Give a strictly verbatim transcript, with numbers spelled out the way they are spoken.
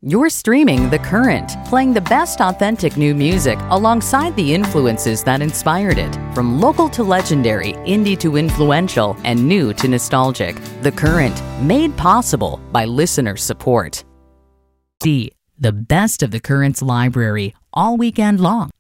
You're streaming The Current, playing the best authentic new music alongside the influences that inspired it. From local to legendary, indie to influential, and new to nostalgic. The Current, made possible by listener support. D. The best of The Current's library, all weekend long.